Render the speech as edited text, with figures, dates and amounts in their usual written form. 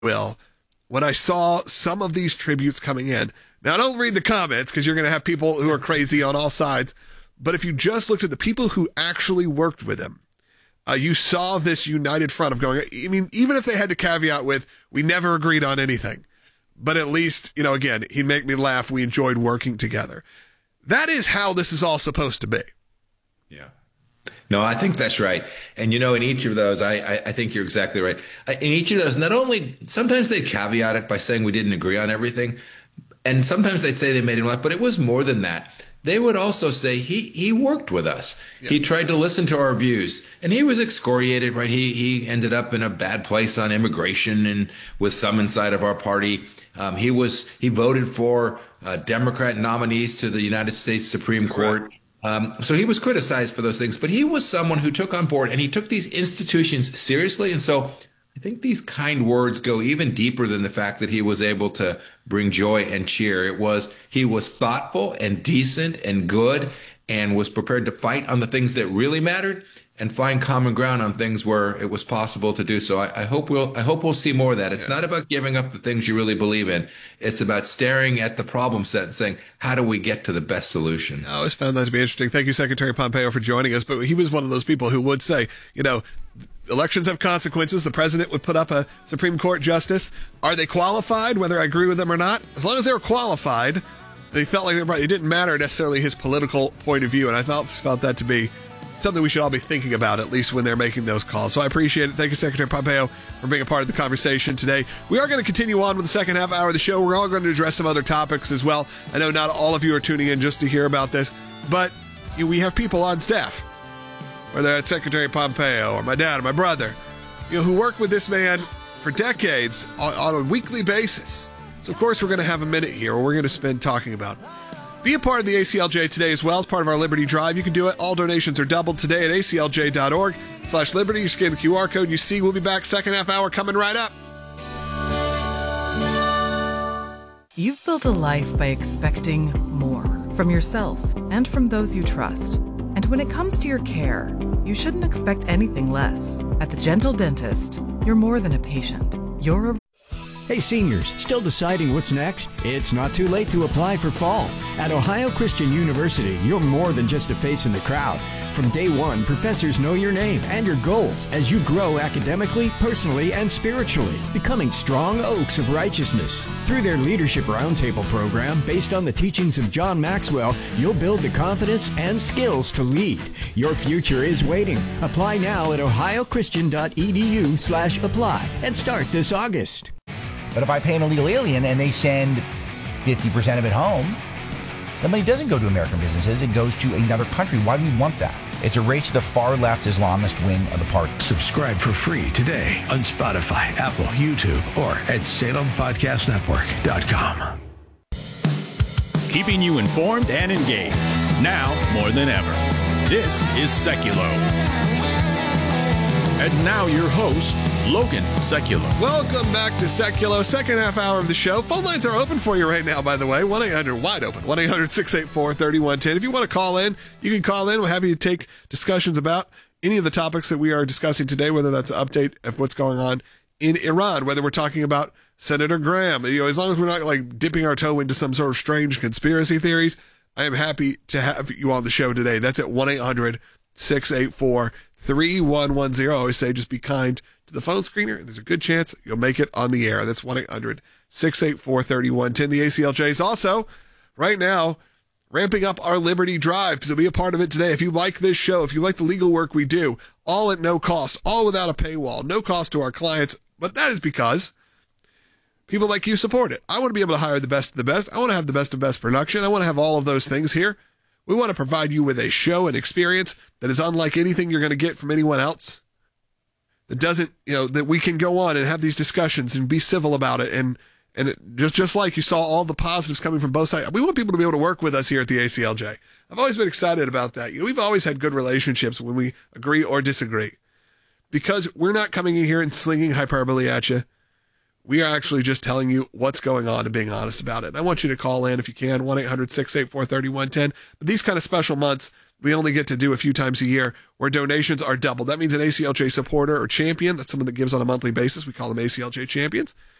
Will, when I saw some of these tributes coming in. Now, don't read the comments because you're going to have people who are crazy on all sides. But if you just looked at the people who actually worked with him, you saw this united front of going, I mean, even if they had to caveat with, we never agreed on anything. But at least, again, he'd make me laugh. We enjoyed working together. That is how this is all supposed to be. Yeah. No, I think that's right. And, in each of those, I think you're exactly right. In each of those, not only, sometimes they caveat it by saying we didn't agree on everything. And sometimes they'd say they made him laugh, but it was more than that. They would also say he worked with us. Yeah. He tried to listen to our views, and he was excoriated, right? He ended up in a bad place on immigration and with some inside of our party. He voted for Democrat nominees to the United States Supreme Court. So he was criticized for those things, but he was someone who took on board and he took these institutions seriously. And so I think these kind words go even deeper than the fact that he was able to bring joy and cheer. He was thoughtful and decent and good and was prepared to fight on the things that really mattered and find common ground on things where it was possible to do so. I hope we'll see more of that. It's not about giving up the things you really believe in. It's about staring at the problem set and saying, how do we get to the best solution? I always found that to be interesting. Thank you, Secretary Pompeo, for joining us. But he was one of those people who would say, elections have consequences. The president would put up a Supreme Court justice. Are they qualified, whether I agree with them or not? As long as they were qualified, they felt like it didn't matter necessarily his political point of view. And I felt that to be something we should all be thinking about, at least when they're making those calls. So I appreciate it. Thank you, Secretary Pompeo, for being a part of the conversation today. We are going to continue on with the second half hour of the show. We're all going to address some other topics as well. I know not all of you are tuning in just to hear about this, but we have people on staff, whether that's Secretary Pompeo or my dad or my brother, who work with this man for decades on a weekly basis. So, of course, we're going to have a minute here where we're going to spend talking about it. Be a part of the ACLJ today as well as part of our Liberty Drive. You can do it. All donations are doubled today at aclj.org/Liberty. You scan the QR code you see. We'll be back second half hour coming right up. You've built a life by expecting more from yourself and from those you trust. And when it comes to your care, you shouldn't expect anything less. At the Gentle Dentist, you're more than a patient. You're a... Hey seniors, still deciding what's next? It's not too late to apply for fall. At Ohio Christian University, you're more than just a face in the crowd. From day one, professors know your name and your goals as you grow academically, personally, and spiritually, becoming strong oaks of righteousness. Through their Leadership Roundtable program, based on the teachings of John Maxwell, you'll build the confidence and skills to lead. Your future is waiting. Apply now at ohiochristian.edu/apply and start this August. But if I pay an illegal alien and they send 50% of it home, the money doesn't go to American businesses. It goes to another country. Why do we want that? It's a race to the far-left Islamist wing of the party. Subscribe for free today on Spotify, Apple, YouTube, or at SalemPodcastNetwork.com. Keeping you informed and engaged, now more than ever. This is Seculo. And now your host, Logan Seculo. Welcome back to Seculo, second half hour of the show. Phone lines are open for you right now, by the way. 1-800, wide open, 1-800-684-3110. If you want to call in, you can call in. We're happy to take discussions about any of the topics that we are discussing today, whether that's an update of what's going on in Iran, whether we're talking about Senator Graham. As long as we're not like dipping our toe into some sort of strange conspiracy theories, I am happy to have you on the show today. That's at 1-800-684-3110. I always say just be kind to the phone screener. There's a good chance you'll make it on the air. That's 1-800-684-3110. The ACLJ is also, right now, ramping up our Liberty Drive. So be a part of it today. If you like this show, if you like the legal work we do, all at no cost, all without a paywall, no cost to our clients. But that is because people like you support it. I want to be able to hire the best of the best. I want to have the best of best production. I want to have all of those things here. We want to provide you with a show and experience that is unlike anything you're going to get from anyone else. That doesn't, that we can go on and have these discussions and be civil about it. And just like you saw all the positives coming from both sides, we want people to be able to work with us here at the ACLJ. I've always been excited about that. We've always had good relationships when we agree or disagree because we're not coming in here and slinging hyperbole at you. We are actually just telling you what's going on and being honest about it. And I want you to call in if you can, 1-800-684-3110. But these kind of special months, we only get to do a few times a year, where donations are doubled. That means an ACLJ supporter or champion, that's someone that gives on a monthly basis. We call them ACLJ champions.